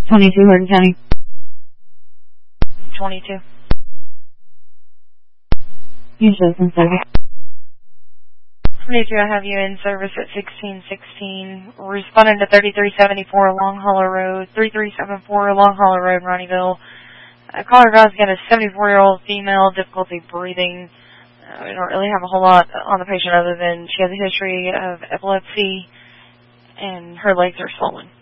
22 Hardin County. 22. Use citizen service. 22, I have you in service at 1616. Responding to 3374 Long Hollow Road, 3374 Long Hollow Road, Ronnieville. Caller guy's got a 74-year-old female, difficulty breathing. We don't really have a whole lot on the patient other than she has a history of epilepsy and her legs are swollen.